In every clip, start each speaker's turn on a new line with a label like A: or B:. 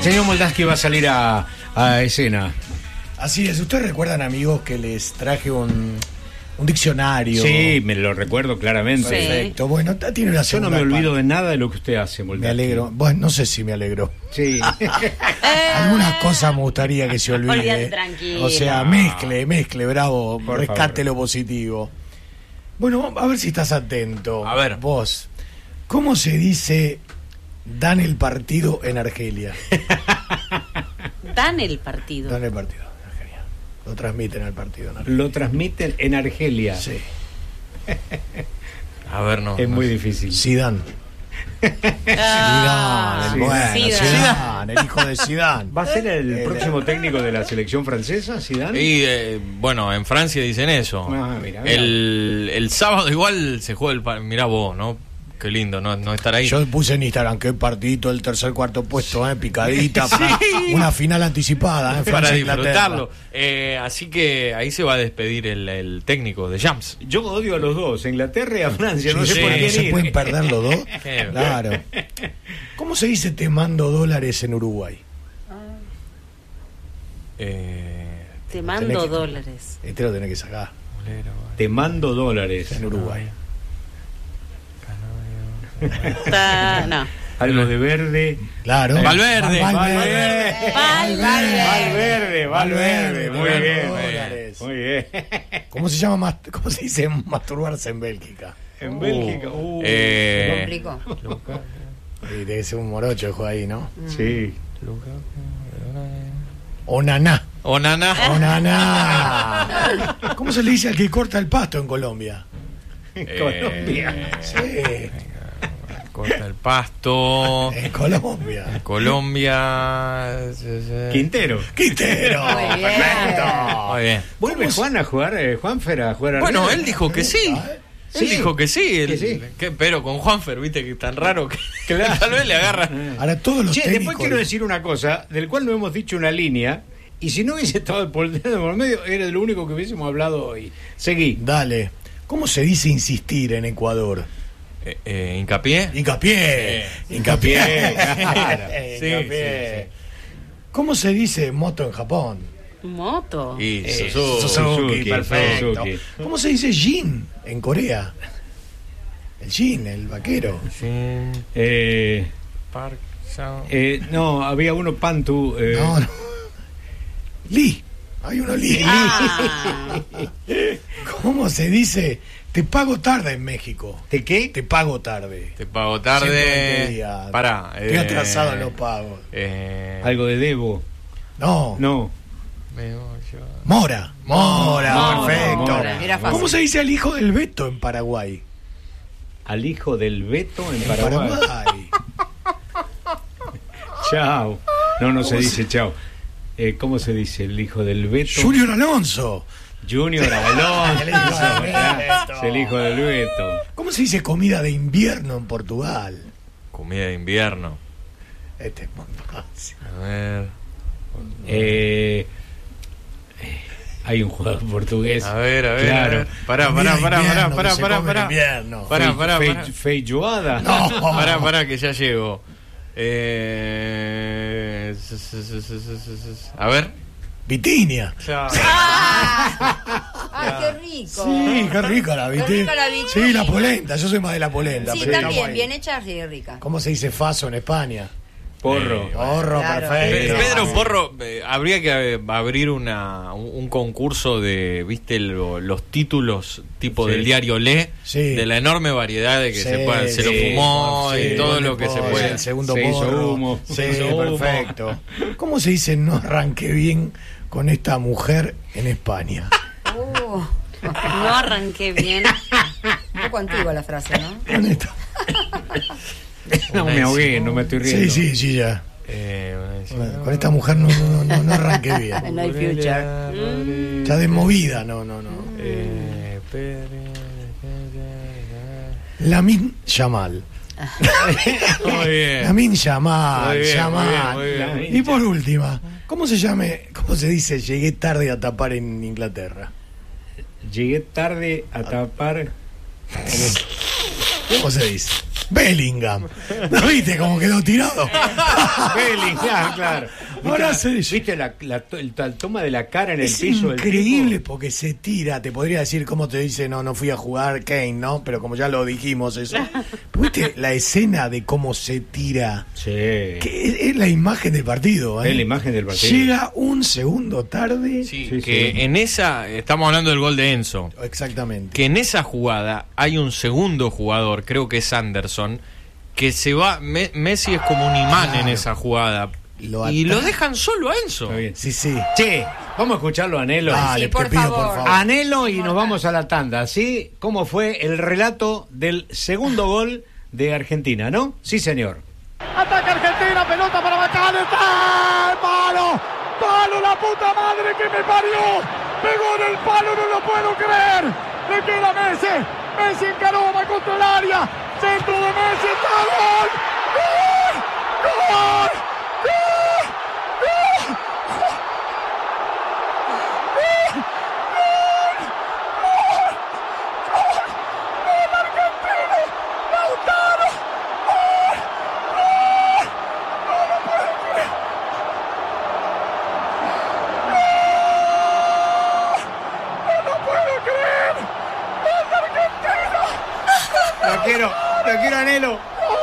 A: Señor Moldaski va a salir a escena.
B: Así es. ¿Ustedes recuerdan, amigos, que les traje un diccionario?
A: Sí, me lo recuerdo claramente.
B: Perfecto. Bueno, tiene una
A: Yo no
B: segunda
A: me olvido
B: parte.
A: de nada de lo que usted hace, Moldaski.
B: Me alegro. Bueno, no sé si me alegro.
A: Sí.
B: Algunas cosas me gustaría que se olvide.
C: Olvídate, tranquilo.
B: O sea, mezcle, bravo,
A: Por
B: rescate
A: favor.
B: lo positivo. Bueno, a ver si estás atento.
D: A ver.
B: Vos, ¿cómo se dice dan el partido en Argelia?
C: Dan el partido.
B: Dan el partido en Argelia. Lo transmiten al partido en Argelia.
A: Lo transmiten en Argelia.
B: Sí.
D: A ver, no.
A: Es
D: no
A: muy
D: sé.
A: difícil.
B: Zidane.
C: Ah,
B: Zidane, bueno,
C: Zidane.
B: El hijo de Zidane.
A: ¿Va a ser el próximo técnico de la selección francesa, Zidane?
D: Y bueno, en Francia dicen eso.
A: Ah, mira.
D: El sábado igual se juega mirá vos, ¿no? Qué lindo, no estar ahí.
B: Yo puse en Instagram qué partidito, el tercer, cuarto puesto, picadita, una final anticipada,
D: para
B: Francia,
D: disfrutarlo. Así que ahí se va a despedir el técnico de Jams.
A: Yo odio a los dos, a Inglaterra y a Francia. No sé
D: Sí,
A: por
D: sí,
A: qué
B: ¿Se
A: ir.
B: pueden perder los dos?
D: Qué
B: Claro. ¿Cómo se dice te mando dólares en Uruguay?
C: Te mando dólares.
B: Este lo tenés que sacar.
A: Te mando dólares.
B: En Uruguay.
C: No.
A: Algo de verde.
B: Claro.
D: Valverde.
A: Valverde. Muy bien.
B: Dólares.
A: Muy bien.
B: ¿Cómo se llama cómo se dice masturbarse en Bélgica?
A: En Bélgica.
C: Se complicó.
B: Y debe ser un morocho el juego ahí, ¿no?
A: Sí.
B: Onaná.
D: Onana.
B: Onaná. ¿Cómo se le dice al que corta el pasto en Colombia?
A: Colombia.
B: Sí,
D: Corta el pasto.
B: en Colombia.
D: Colombia.
A: Quintero.
B: Quintero.
C: Muy bien.
B: Perfecto.
D: Muy bien.
A: ¿Vuelve Juan a jugar, Juanfer a jugar
D: Bueno,
A: arriba?
D: él dijo que sí.
A: Sí.
D: Él dijo que sí.
A: Que sí.
D: Pero con Juanfer, viste que es tan raro que
A: Claro.
D: tal vez le agarra.
B: Ahora todos los
A: Che,
B: técnicos.
A: después quiero decir una cosa, del cual no hemos dicho una línea, y si no hubiese estado el portero por medio, era lo único que hubiésemos hablado hoy. Seguí.
B: Dale. ¿Cómo se dice insistir en Ecuador?
D: Hincapié.
B: Hincapié. Hincapié.
A: Claro.
D: Sí,
B: Hincapié. ¿Cómo se dice moto en Japón?
C: Moto.
D: Y
B: Suzuki, perfecto.
A: Suzuki.
B: ¿Cómo se dice jean en Corea? El jean, el vaquero.
D: Park Sound.
A: No, había uno Pantu.
B: No, no. Lee. Hay uno Lee.
C: Ah,
B: ¿Cómo se dice? Te pago tarde en México.
A: ¿De qué?
B: Te pago tarde.
D: Te pago
B: 120
D: tarde.
B: días.
D: Pará.
B: Estoy atrasado en los pagos.
A: Algo de Debo.
B: No.
A: No.
B: Mora.
C: Mora,
B: Perfecto.
A: Mora.
C: Era fácil.
B: ¿Cómo se dice al hijo del Beto en Paraguay?
A: Al hijo del Beto en
B: En
A: Paraguay.
B: Paraguay.
A: Chao. No se dice chao. ¿Cómo se dice el hijo del Beto?
B: Junior Alonso.
A: Junior Alonso.
B: El hijo del Beto.
A: Es el hijo del Beto.
B: ¿Cómo se dice comida de invierno en Portugal?
D: Comida de invierno.
B: Este es muy fácil.
D: A ver.
A: Hay un jugador portugués.
D: A ver.
A: Claro.
D: Pará.
B: Comida de invierno que se come en invierno.
D: Pará.
A: Feijoada.
B: No.
D: Pará, que ya llego. A ver.
B: Vitinia.
C: Ah, qué rico.
B: Sí, qué rica la
C: Qué
B: vitinia.
C: rica la vitina.
B: Sí, la polenta. Yo soy más de la polenta.
C: Sí,
B: pero
C: también,
B: estamos ahí.
C: bien hecha y rica.
B: ¿Cómo se dice faso en España?
A: Porro.
B: Porro,
C: Claro.
B: perfecto.
D: Pedro Porro, habría que abrir un concurso de, viste, los títulos tipo
A: Sí.
D: del diario Le,
B: Sí.
D: de la enorme variedad de que
B: Sí,
D: se puedan, se lo
B: sí,
D: fumó
B: sí,
D: y todo
B: el
D: lo que se
B: porro,
D: puede.
B: El segundo
A: Se hizo
B: porro.
A: humo.
B: Sí,
A: Se hizo humo.
B: perfecto. ¿Cómo se dice no arranqué bien con esta mujer en España?
C: No arranqué bien. Un poco antigua la frase, ¿no?
B: Con esta.
A: No me ahogué, no me estoy riendo.
B: Sí, ya. Con esta mujer no arranqué bien.
C: No hay future.
B: Ya de movida, no. Lamin Yamal.
D: Muy bien.
B: Lamin Yamal,
D: Muy bien,
B: Yamal.
D: muy bien, muy
A: bien.
B: Y por última, ¿cómo se dice llegué tarde a tapar en Inglaterra?
A: Llegué tarde a tapar.
B: ¿Cómo se dice? Bellingham. ¿No viste cómo quedó tirado?
A: Bellingham, claro.
B: Ahora
A: ¿Viste la toma de la cara en el
B: es
A: piso del
B: increíble
A: tipo?
B: porque se tira. Te podría decir cómo te dice, no fui a jugar Kane, ¿no? Pero como ya lo dijimos eso. ¿Viste la escena de cómo se tira?
A: Sí.
B: Que es la imagen del partido, ¿eh?
A: Es la imagen del partido.
B: Llega un segundo tarde.
D: Sí,
A: Sí,
D: que
A: sí.
D: en esa, estamos hablando del gol de Enzo,
B: Exactamente.
D: que en esa jugada hay un segundo jugador, creo que es Anderson, que se va, Messi es como un imán
B: Claro.
D: en esa jugada.
B: Lo
D: Y lo
B: ata-
D: dejan solo a Enzo.
A: Está bien.
B: Sí, sí.
A: Che, vamos a escucharlo a Anhelo.
B: Dale,
C: Sí, por
B: te pido,
C: favor.
B: por favor.
A: Anhelo y nos vamos a la tanda. ¿Sí? ¿Cómo fue el relato del segundo gol de Argentina, no? Sí, señor.
E: Ataca Argentina, pelota para Bacán, está palo, palo, la puta madre que me parió, pegó en el palo, no lo puedo creer, le queda Messi, Messi encaró, va contra el área, centro de Messi, está gol, gol, gol, gol, gol,
A: Lo quiero, Anhelo.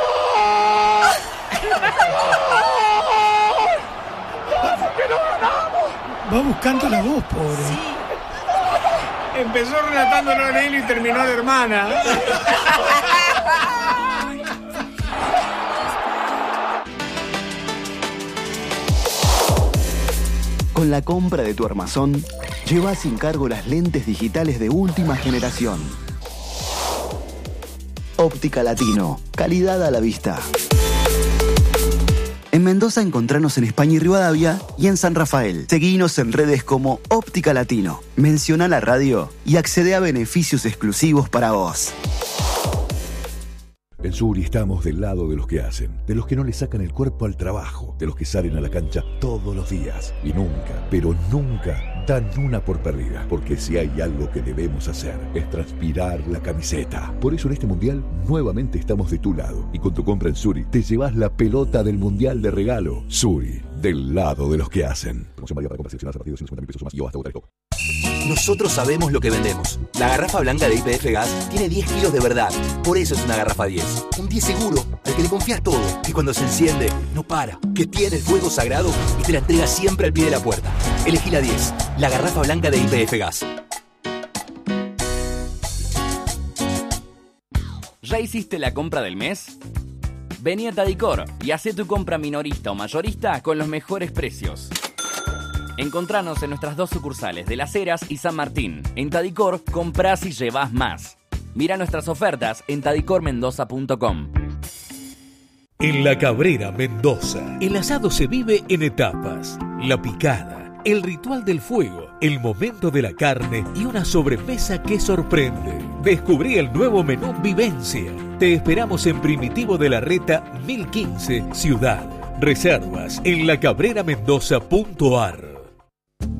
B: Va buscando la voz, pobre.
A: Empezó relatándolo Anhelo y terminó la hermana.
F: Con la compra de tu armazón, lleva sin cargo las lentes digitales de última generación. Óptica Latino, calidad a la vista. En Mendoza encontranos en España y Rivadavia y en San Rafael. Seguinos en redes como Óptica Latino. Menciona la radio y accede a beneficios exclusivos para vos.
G: En Suri estamos del lado de los que hacen, de los que no le sacan el cuerpo al trabajo, de los que salen a la cancha todos los días y nunca, pero nunca dan una por perdida, porque si hay algo que debemos hacer es transpirar la camiseta. Por eso en este mundial nuevamente estamos de tu lado y con tu compra en Suri te llevas la pelota del mundial de regalo. Suri, del lado de los que hacen. Promoción válida para compras seleccionadas a partir de 250.000 pesos o más y o hasta votar el toque.
H: Nosotros sabemos lo que vendemos. La garrafa blanca de YPF Gas tiene 10 kilos de verdad. Por eso es una garrafa 10. Un 10 seguro, al que le confías todo. Que cuando se enciende, no para. Que tiene el fuego sagrado y te la entrega siempre al pie de la puerta. Elegí la 10. La garrafa blanca de YPF Gas.
I: ¿Ya hiciste la compra del mes? Vení a Tadicor y hacé tu compra minorista o mayorista con los mejores precios. Encontranos en nuestras 2 sucursales de Las Heras y San Martín. En Tadicor, comprás y llevás más. Mira nuestras ofertas en tadicormendoza.com.
J: En La Cabrera, Mendoza, el asado se vive en etapas. La picada, el ritual del fuego, el momento de la carne y una sobremesa que sorprende. Descubrí el nuevo menú Vivencia. Te esperamos en Primitivo de la Reta 1015, Ciudad. Reservas en lacabreramendoza.ar.